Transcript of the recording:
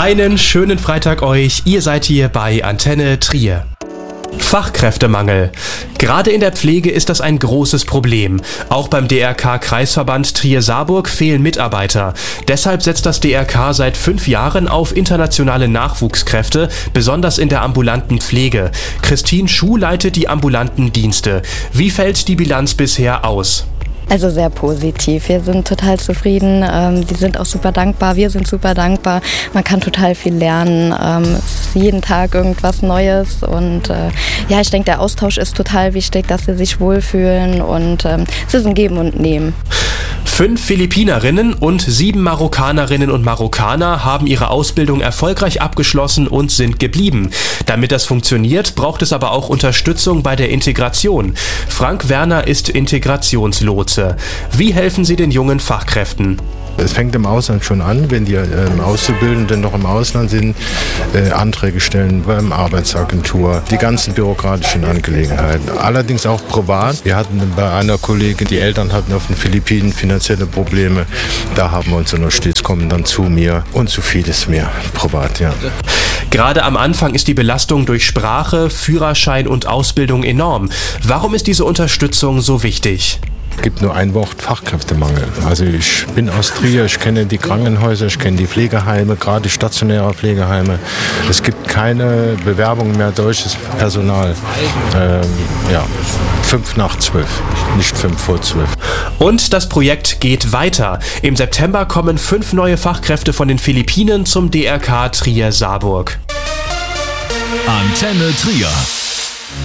Einen schönen Freitag euch, ihr seid hier bei Antenne Trier. Fachkräftemangel. Gerade in der Pflege ist das ein großes Problem. Auch beim DRK-Kreisverband Trier-Saarburg fehlen Mitarbeiter. Deshalb setzt das DRK seit 5 Jahren auf internationale Nachwuchskräfte, besonders in der ambulanten Pflege. Christine Schuh leitet die ambulanten Dienste. Wie fällt die Bilanz bisher aus? Also sehr positiv. Wir sind total zufrieden. Die sind auch super dankbar. Wir sind super dankbar. Man kann total viel lernen. Es ist jeden Tag irgendwas Neues. Und ja, ich denke, der Austausch ist total wichtig, dass sie sich wohlfühlen. Und es ist ein Geben und Nehmen. 5 Philippinerinnen und 7 Marokkanerinnen und Marokkaner haben ihre Ausbildung erfolgreich abgeschlossen und sind geblieben. Damit das funktioniert, braucht es aber auch Unterstützung bei der Integration. Frank Werner ist Integrationslotse. Wie helfen Sie den jungen Fachkräften? Es fängt im Ausland schon an, wenn die Auszubildenden noch im Ausland sind, Anträge stellen beim Arbeitsagentur, die ganzen bürokratischen Angelegenheiten. Allerdings auch privat. Wir hatten bei einer Kollegin, die Eltern hatten auf den Philippinen finanzielle Probleme. Da haben wir uns unterstützt, kommen dann zu mir und zu vieles mehr privat, ja. Gerade am Anfang ist die Belastung durch Sprache, Führerschein und Ausbildung enorm. Warum ist diese Unterstützung so wichtig? Es gibt nur ein Wort: Fachkräftemangel. Also ich bin aus Trier, ich kenne die Krankenhäuser, ich kenne die Pflegeheime, gerade die stationären Pflegeheime. Es gibt keine Bewerbung mehr deutsches Personal. 5 nach 12, nicht 5 vor 12. Und das Projekt geht weiter. Im September kommen 5 neue Fachkräfte von den Philippinen zum DRK Trier-Saarburg. Antenne Trier.